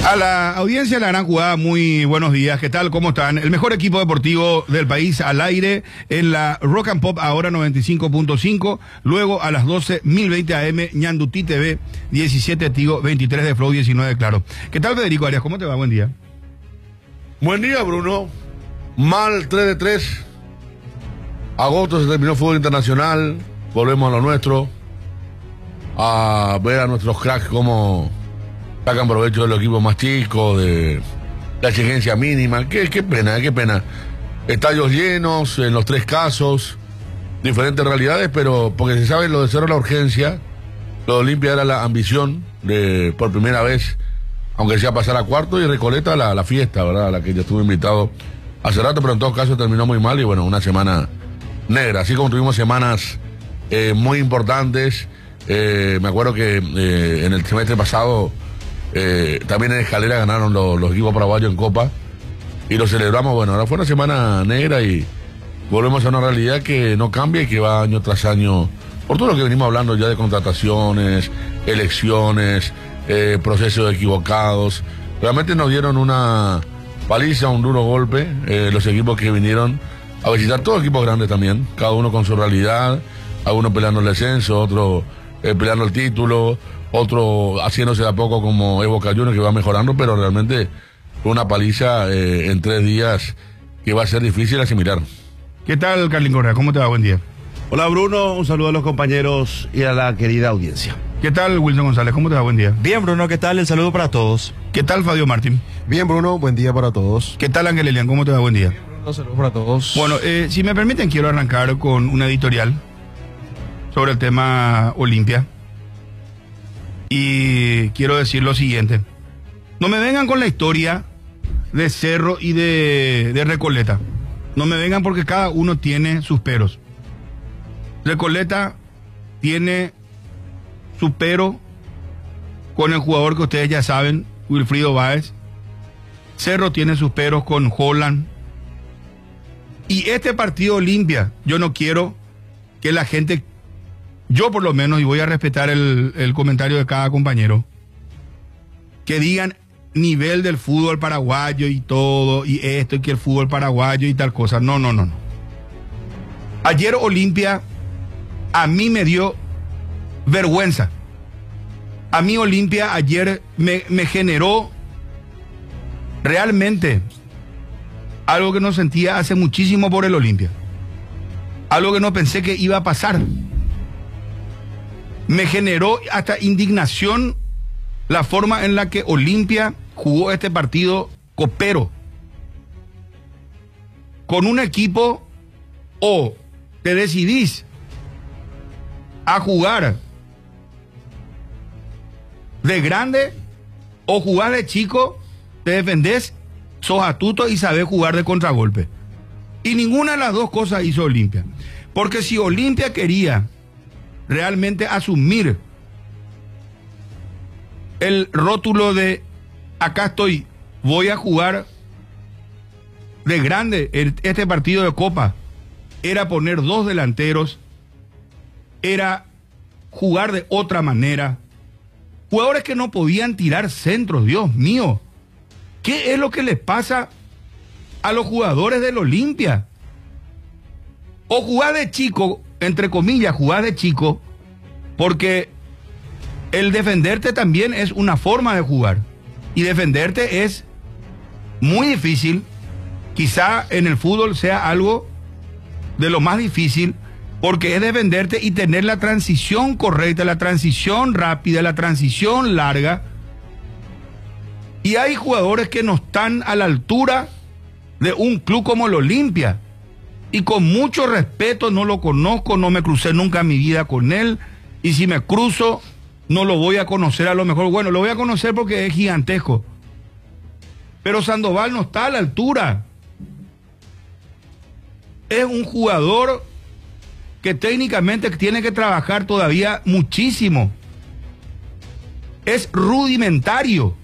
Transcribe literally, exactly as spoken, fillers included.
A la audiencia de La Gran Jugada, muy buenos días. ¿Qué tal? ¿Cómo están? El mejor equipo deportivo del país al aire en la Rock and Pop, ahora noventa y cinco punto cinco. Luego a las doce, mil veinte A M, Ñandutí T V, diecisiete Tigo, veintitrés de Flow, diecinueve Claro. ¿Qué tal, Federico Arias? ¿Cómo te va? Buen día. Buen día, Bruno. Mal tres de tres. Agosto se terminó el fútbol internacional. Volvemos a lo nuestro. A ver a nuestros cracks cómo sacan provecho de los equipos más chicos, de la exigencia mínima. Qué, qué pena, qué pena. Estadios llenos en los tres casos, diferentes realidades, pero porque se sabe lo de Cerro La Urgencia, lo de Olimpia era la ambición de por primera vez, aunque sea pasar a cuarto, y Recoleta la, la fiesta, ¿verdad? A la que yo estuve invitado hace rato, pero en todo caso terminó muy mal y bueno, una semana negra, así como tuvimos semanas eh, muy importantes. Eh, me acuerdo que eh, en el semestre pasado eh, también en Escalera ganaron los, los equipos paraguayos en Copa y lo celebramos. Bueno, ahora fue una semana negra y volvemos a una realidad que no cambia y que va año tras año por todo lo que venimos hablando ya de contrataciones, elecciones, eh, procesos equivocados. Realmente nos dieron una paliza, un duro golpe eh, los equipos que vinieron a visitar, todos equipos grandes también, cada uno con su realidad, algunos peleando el descenso, otro eh, peleando el título, otro haciéndose de a poco como Evo Cayuno, que va mejorando, pero realmente fue una paliza eh, en tres días que va a ser difícil asimilar. ¿Qué tal, Carlín Correa? ¿Cómo te va? Buen día. Hola, Bruno, un saludo a los compañeros y a la querida audiencia. ¿Qué tal, Wilson González? ¿Cómo te va? Buen día. Bien, Bruno, ¿qué tal? El saludo para todos. ¿Qué tal, Fabio Martín? Bien, Bruno, buen día para todos. ¿Qué tal, Ángel Elian? ¿Cómo te va? Buen día. Bien, Bruno, saludos para todos. Bueno, eh, si me permiten, quiero arrancar con una editorial sobre el tema Olimpia. Y quiero decir lo siguiente. No me vengan con la historia de Cerro y de, de Recoleta. No me vengan porque cada uno tiene sus peros. Recoleta tiene su pero con el jugador que ustedes ya saben, Wilfrido Báez. Cerro tiene sus peros con Holland. Y este partido Olimpia, yo no quiero que la gente, yo por lo menos, y voy a respetar el, el comentario de cada compañero, que digan nivel del fútbol paraguayo y todo, y esto, y que el fútbol paraguayo y tal cosa. No, no, no, no. Ayer Olimpia a mí me dio vergüenza. A mí Olimpia ayer me, me generó realmente algo que no sentía hace muchísimo por el Olimpia. Algo que no pensé que iba a pasar. Me generó hasta indignación la forma en la que Olimpia jugó este partido copero. Con un equipo, o te decidís a jugar de grande o jugar de chico, te defendés, sos astuto y sabés jugar de contragolpe. Y ninguna de las dos cosas hizo Olimpia. Porque si Olimpia quería realmente asumir el rótulo de acá estoy, voy a jugar de grande este partido de Copa, era poner dos delanteros, era jugar de otra manera, jugadores que no podían tirar centros. Dios mío, ¿qué es lo que les pasa a los jugadores del Olimpia? O jugar de chico, entre comillas, jugar de chico, porque el defenderte también es una forma de jugar, y defenderte es muy difícil. Quizá en el fútbol sea algo de lo más difícil, porque es defenderte y tener la transición correcta, la transición rápida, la transición larga. Y hay jugadores que no están a la altura de un club como el Olimpia. Y con mucho respeto, no lo conozco, no me crucé nunca en mi vida con él. Y si me cruzo, no lo voy a conocer a lo mejor. Bueno, lo voy a conocer porque es gigantesco. Pero Sandoval no está a la altura. Es un jugador que técnicamente tiene que trabajar todavía muchísimo. Es rudimentario.